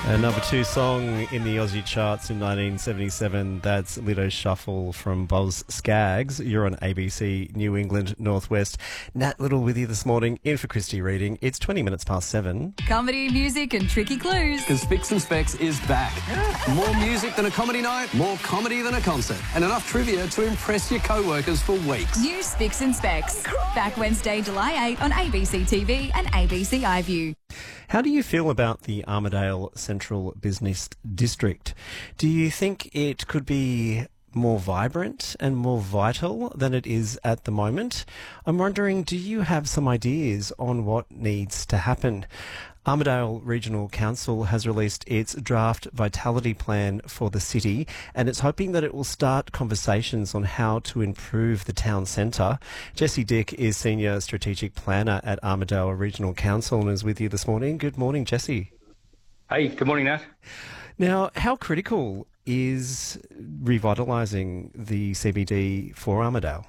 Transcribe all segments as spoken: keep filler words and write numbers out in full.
A number two song in the Aussie charts in nineteen seventy-seven, that's Lido Shuffle from Boz Scaggs. You're on A B C New England Northwest. Nat Little with you this morning, in for Christy Reading. It's twenty minutes past seven. Comedy, music and tricky clues. Because Spicks and Specs is back. More music than a comedy night, more comedy than a concert, and enough trivia to impress your co-workers for weeks. New Spicks and Specs. Back Wednesday, July eighth on A B C T V and A B C iView. How do you feel about the Armidale Central Business District? Do you think it could be more vibrant and more vital than it is at the moment? I'm wondering, do you have some ideas on what needs to happen? Armidale Regional Council has released its draft vitality plan for the city, and it's hoping that it will start conversations on how to improve the town centre. Jesse Dick is Senior Strategic Planner at Armidale Regional Council and is with you this morning. Good morning, Jesse. Hey, good morning, Nat. Now, how critical is revitalising the C B D for Armidale?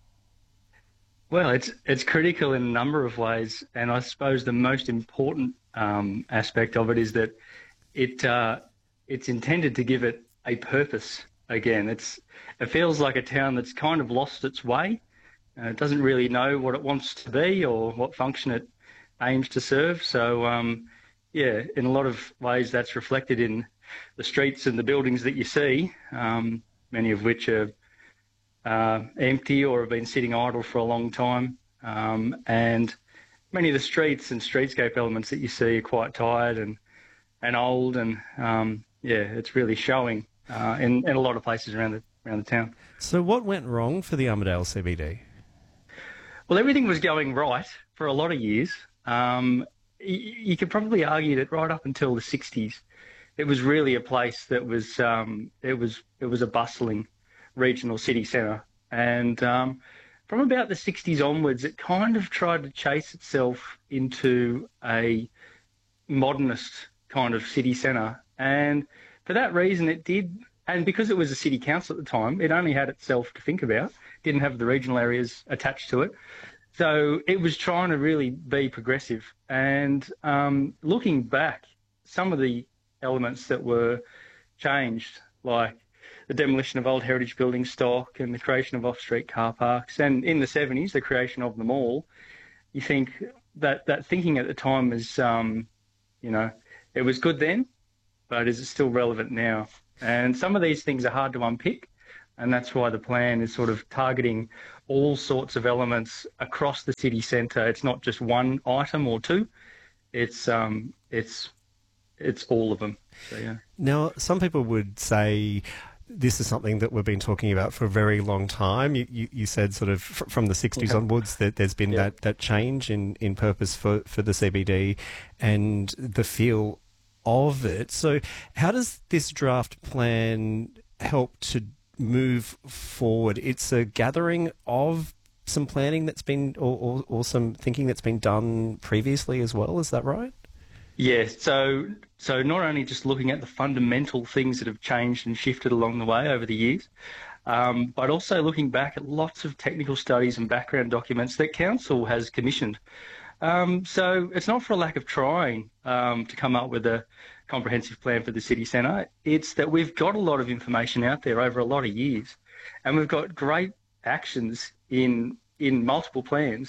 Well, it's it's critical in a number of ways, and I suppose the most important um, aspect of it is that it uh, it's intended to give it a purpose again. It's it feels like a town that's kind of lost its way. Uh, it doesn't really know what it wants to be or what function it aims to serve. So, um, yeah, in a lot of ways, that's reflected in the streets and the buildings that you see, um, many of which are Uh, empty or have been sitting idle for a long time, um, and many of the streets and streetscape elements that you see are quite tired and and old, and um, yeah, it's really showing uh, in, in a lot of places around the around the town. So, what went wrong for the Armidale C B D? Well, everything was going right for a lot of years. Um, y- you could probably argue that right up until the sixties, it was really a place that was um, it was it was a bustling regional city centre, and um, from about the sixties onwards it kind of tried to chase itself into a modernist kind of city centre, and for that reason it did, and because it was a city council at the time, it only had itself to think about, didn't have the regional areas attached to it, so it was trying to really be progressive. And um, looking back, some of the elements that were changed, like the demolition of old heritage building stock and the creation of off-street car parks, and in the seventies, the creation of them all, you think that that thinking at the time was, um, you know, it was good then, but is it still relevant now? And some of these things are hard to unpick, and that's why the plan is sort of targeting all sorts of elements across the city centre. It's not just one item or two, it's um, it's it's all of them. So, yeah. Now, some people would say this is something that we've been talking about for a very long time. You, you, you said sort of f- from the sixties Okay. onwards that there's been Yeah. that, that change in, in purpose for, for the C B D and the feel of it. So how does this draft plan help to move forward? It's a gathering of some planning that's been, or, or, or some thinking that's been done previously as well. Is that right? Yeah, so so not only just looking at the fundamental things that have changed and shifted along the way over the years, um, but also looking back at lots of technical studies and background documents that Council has commissioned. Um, so it's not for a lack of trying um, to come up with a comprehensive plan for the city centre. It's that we've got a lot of information out there over a lot of years, and we've got great actions in in multiple plans.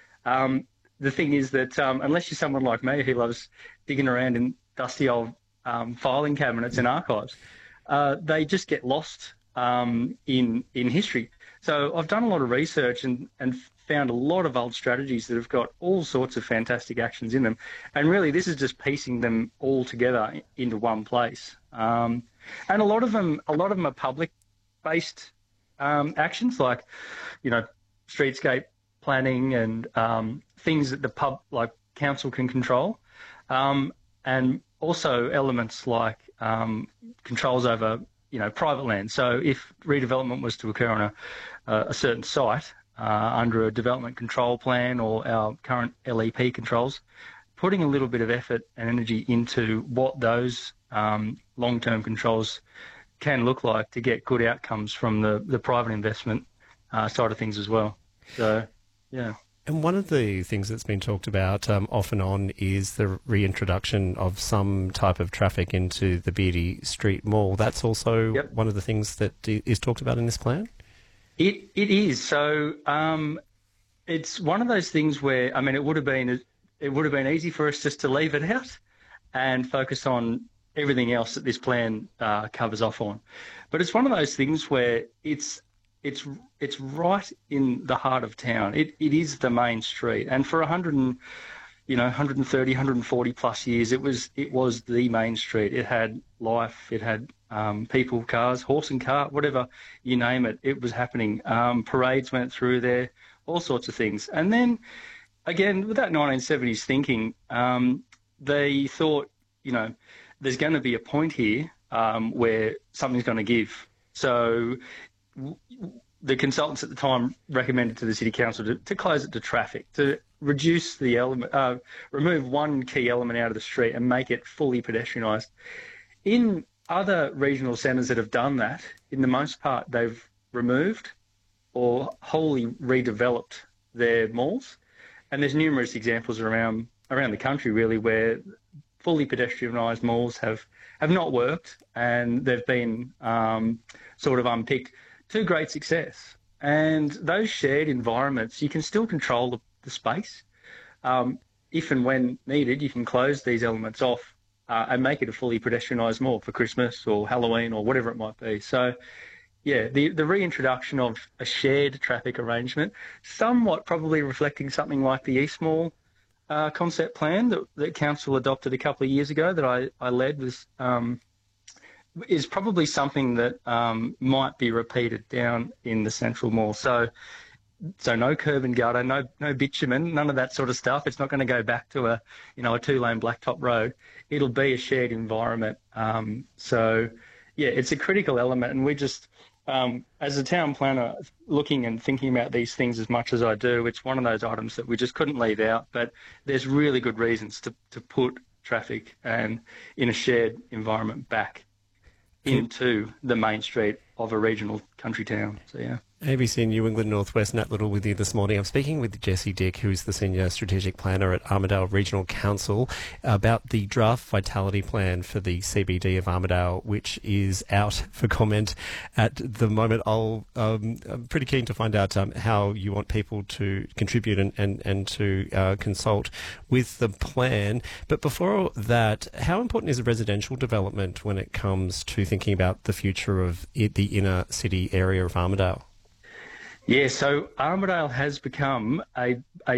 Um, The thing is that um, unless you're someone like me who loves digging around in dusty old um, filing cabinets and archives, uh, they just get lost um, in in history. So I've done a lot of research and, and found a lot of old strategies that have got all sorts of fantastic actions in them. And really, this is just piecing them all together into one place. Um, and a lot of them, a lot of them are public-based um, actions, like, you know, streetscape planning and um, things that the pub like council can control, um, and also elements like um, controls over, you know, private land. So if redevelopment was to occur on a, uh, a certain site uh, under a development control plan or our current L E P controls, putting a little bit of effort and energy into what those um, long-term controls can look like to get good outcomes from the, the private investment uh, side of things as well. So, yeah. And one of the things that's been talked about um, off and on is the reintroduction of some type of traffic into the Beatty Street Mall. That's also Yep. one of the things that i- is talked about in this plan? It it is. So um, it's one of those things where, I mean, it would have been it would have been easy for us just to leave it out and focus on everything else that this plan uh, covers off on. But it's one of those things where it's it's it's right in the heart of town. It it is the main street, and for a hundred and you know one hundred thirty, one hundred forty plus years, it was it was the main street. It had life. It had um, people, cars, horse and cart, whatever you name it. It was happening. Um, parades went through there, all sorts of things. And then again, with that nineteen seventies thinking, um, they thought, you know, there's going to be a point here um, where something's going to give. So w- the consultants at the time recommended to the City Council to, to close it to traffic, to reduce the element, uh, remove one key element out of the street and make it fully pedestrianised. In other regional centres that have done that, in the most part, they've removed or wholly redeveloped their malls. And there's numerous examples around around the country, really, where fully pedestrianised malls have, have not worked, and they've been um, sort of unpicked to great success. And those shared environments, you can still control the, the space. Um, if and when needed, you can close these elements off uh, and make it a fully pedestrianised mall for Christmas or Halloween or whatever it might be. So, yeah, the, the reintroduction of a shared traffic arrangement, somewhat probably reflecting something like the East Mall Uh, concept plan that, that council adopted a couple of years ago that I, I led was um, is probably something that um, might be repeated down in the Central Mall. So so no curb and gutter, no no bitumen, none of that sort of stuff. It's not going to go back to a you know a two lane blacktop road. It'll be a shared environment. Um, so yeah, it's a critical element, and we just Um, as a town planner, looking and thinking about these things as much as I do, it's one of those items that we just couldn't leave out. But there's really good reasons to, to put traffic and in a shared environment back into the main street of a regional country town. So, yeah. A B C New England Northwest, Nat Little with you this morning. I'm speaking with Jesse Dick, who's the Senior Strategic Planner at Armidale Regional Council, about the draft vitality plan for the C B D of Armidale, which is out for comment at the moment. I'll, um, I'm pretty keen to find out um, how you want people to contribute and, and, and to uh, consult with the plan. But before that, how important is residential development when it comes to thinking about the future of it, the inner city area of Armidale? Yeah, so Armidale has become a, a